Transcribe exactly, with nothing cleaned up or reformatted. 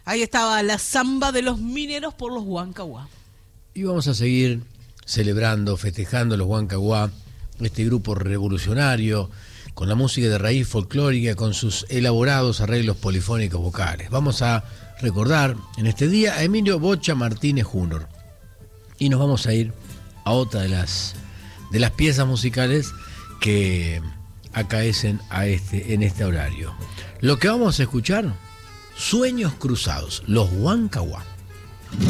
Ahí estaba la samba de los mineros por los Huancahuá. Y vamos a seguir celebrando, festejando los Huancahuá, este grupo revolucionario, con la música de raíz folclórica, con sus elaborados arreglos polifónicos vocales. Vamos a recordar en este día a Emilio Bocha Martínez junior Y nos vamos a ir a otra de las, de las piezas musicales que acaecen a este, en este horario. Lo que vamos a escuchar, Sueños Cruzados, los Huancahuá.